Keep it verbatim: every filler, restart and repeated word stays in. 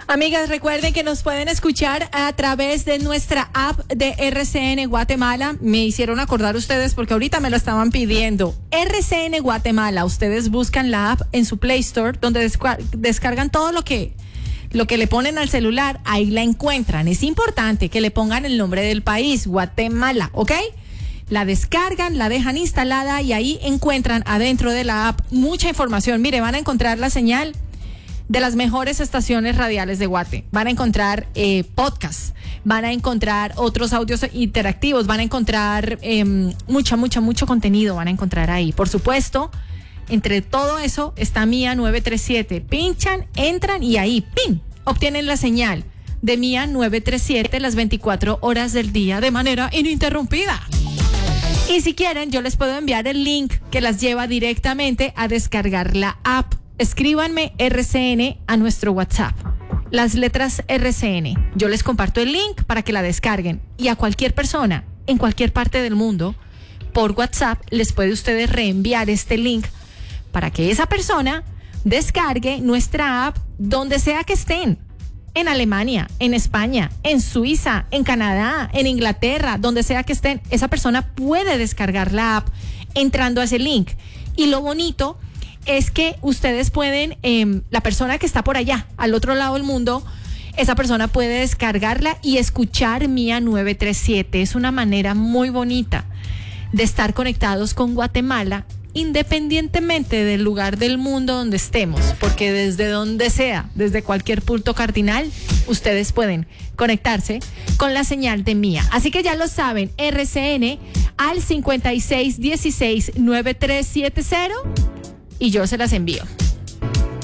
Amigas, recuerden que nos pueden escuchar a través de nuestra app de R C N Guatemala. Me hicieron acordar ustedes porque ahorita me lo estaban pidiendo. R C N Guatemala, ustedes buscan la app en su Play Store, donde desca- descargan todo lo que, lo que le ponen al celular, ahí la encuentran. Es importante que le pongan el nombre del país, Guatemala, ¿ok? La descargan, la dejan instalada y ahí encuentran adentro de la app mucha información. Mire, van a encontrar la señal de las mejores estaciones radiales de Guate. Van a encontrar eh, podcasts, van a encontrar otros audios interactivos, van a encontrar eh, mucha, mucha, mucho contenido van a encontrar ahí. Por supuesto, entre todo eso está Mía nueve tres siete. Pinchan, entran y ahí, ¡pim!, obtienen la señal de Mía nueve tres siete las veinticuatro horas del día de manera ininterrumpida. Y si quieren, yo les puedo enviar el link que las lleva directamente a descargar la app. Escríbanme R C N a nuestro WhatsApp. Las letras R C N. Yo les comparto el link para que la descarguen. Y a cualquier persona, en cualquier parte del mundo, por WhatsApp, les puede ustedes reenviar este link para que esa persona descargue nuestra app donde sea que estén. En Alemania, en España, en Suiza, en Canadá, en Inglaterra, donde sea que estén, esa persona puede descargar la app entrando a ese link. Y lo bonito es que ustedes pueden, eh, la persona que está por allá, al otro lado del mundo, esa persona puede descargarla y escuchar Mía nueve tres siete. Es una manera muy bonita de estar conectados con Guatemala, independientemente del lugar del mundo donde estemos, porque desde donde sea, desde cualquier punto cardinal, ustedes pueden conectarse con la señal de Mía. Así que ya lo saben, R C N al cincuenta y seis dieciséis nueve tres siete cero y yo se las envío.